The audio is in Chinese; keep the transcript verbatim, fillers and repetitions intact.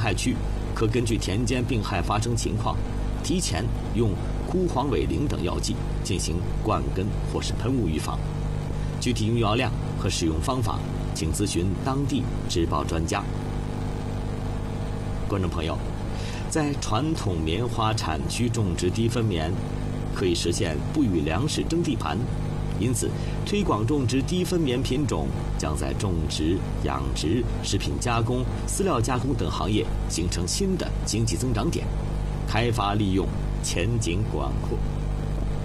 害区，可根据田间病害发生情况，提前用枯黄苇苓等药剂进行灌根或是喷雾预防。具体用药量和使用方法，请咨询当地植保专家。观众朋友，在传统棉花产区种植低分棉，可以实现不与粮食争地盘，因此推广种植低分棉品种将在种植、养殖、食品加工、饲料加工等行业形成新的经济增长点，开发利用前景广阔。